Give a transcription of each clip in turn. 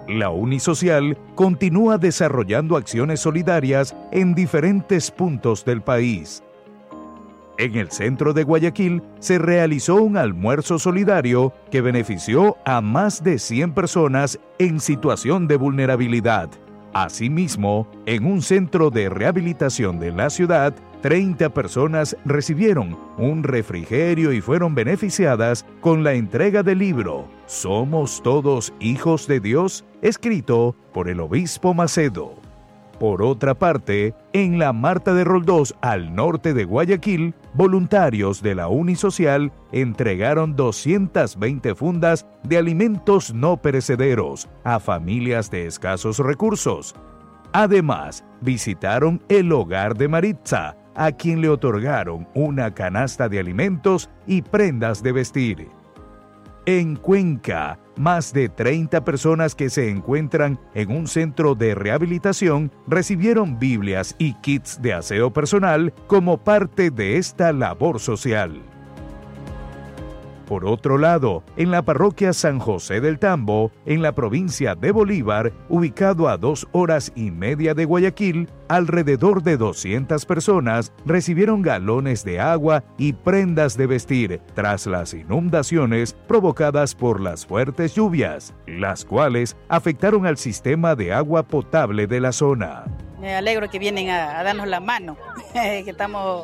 La Unisocial continúa desarrollando acciones solidarias en diferentes puntos del país. En el centro de Guayaquil se realizó un almuerzo solidario que benefició a más de 100 personas en situación de vulnerabilidad. Asimismo, en un centro de rehabilitación de la ciudad, 30 personas recibieron un refrigerio y fueron beneficiadas con la entrega del libro «Somos todos hijos de Dios», escrito por el obispo Macedo. Por otra parte, en la Marta de Roldós, al norte de Guayaquil, voluntarios de la Unisocial entregaron 220 fundas de alimentos no perecederos a familias de escasos recursos. Además, visitaron el hogar de Maritza, a quien le otorgaron una canasta de alimentos y prendas de vestir. En Cuenca, más de 30 personas que se encuentran en un centro de rehabilitación recibieron Biblias y kits de aseo personal como parte de esta labor social. Por otro lado, en la parroquia San José del Tambo, en la provincia de Bolívar, ubicado a 2 horas y media de Guayaquil, alrededor de 200 personas recibieron galones de agua y prendas de vestir tras las inundaciones provocadas por las fuertes lluvias, las cuales afectaron al sistema de agua potable de la zona. Me alegro que vienen a darnos la mano, que estamos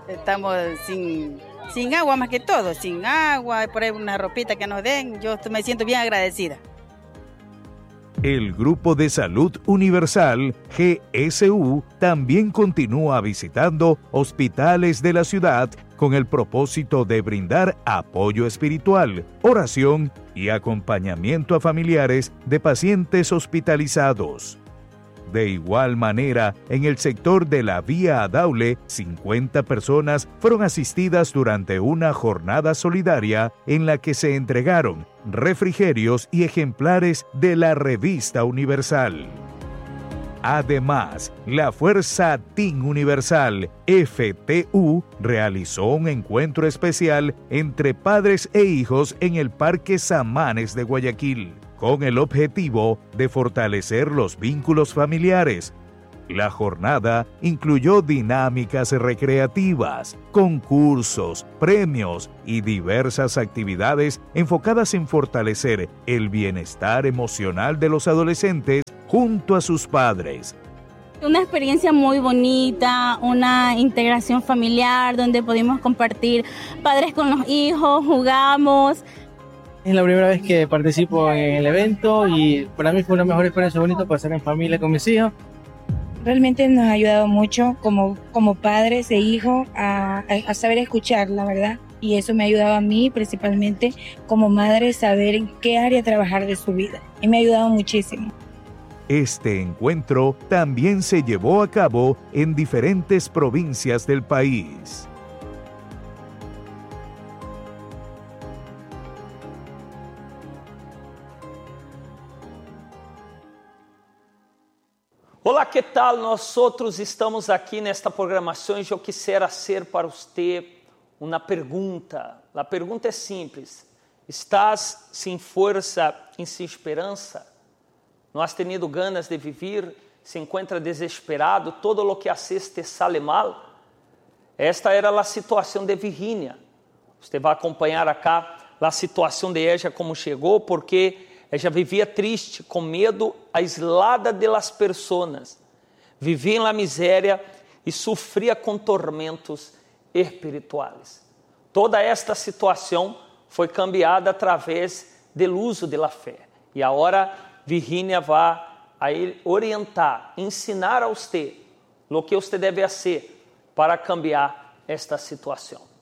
sin agua más que todo, sin agua, por ahí una ropita que nos den, yo me siento bien agradecida. El Grupo de Salud Universal, GSU, también continúa visitando hospitales de la ciudad con el propósito de brindar apoyo espiritual, oración y acompañamiento a familiares de pacientes hospitalizados. De igual manera, en el sector de la Vía a Daule, 50 personas fueron asistidas durante una jornada solidaria en la que se entregaron refrigerios y ejemplares de la Revista Universal. Además, la Fuerza Team Universal, FTU, realizó un encuentro especial entre padres e hijos en el Parque Samanes de Guayaquil, con el objetivo de fortalecer los vínculos familiares. La jornada incluyó dinámicas recreativas, concursos, premios y diversas actividades enfocadas en fortalecer el bienestar emocional de los adolescentes junto a sus padres. Una experiencia muy bonita, una integración familiar donde pudimos compartir padres con los hijos, jugamos. Es la primera vez que participo en el evento y para mí fue una mejor experiencia bonita pasar en familia con mis hijos. Realmente nos ha ayudado mucho como padres e hijos a saber escuchar, la verdad. Y eso me ha ayudado a mí principalmente como madre saber en qué área trabajar de su vida. Y me ha ayudado muchísimo. Este encuentro también se llevó a cabo en diferentes provincias del país. Olá, que tal? Nós outros estamos aqui nesta programação e eu quisera ser para você uma pergunta. A pergunta é simples. Estás sem força e sem esperança? Não has tenido ganas de viver? Se encontra desesperado? Todo lo que haces te sale mal? Esta era a situação de Virgínia. Você vai acompanhar acá a situação de ella como chegou, porque ella vivia triste, com medo, aislada de las personas. Vivia na miséria e sofria com tormentos espirituais. Toda esta situação foi cambiada através do uso da fé. E agora Virgínia vai orientar, ensinar a você o que você deve fazer para cambiar esta situação.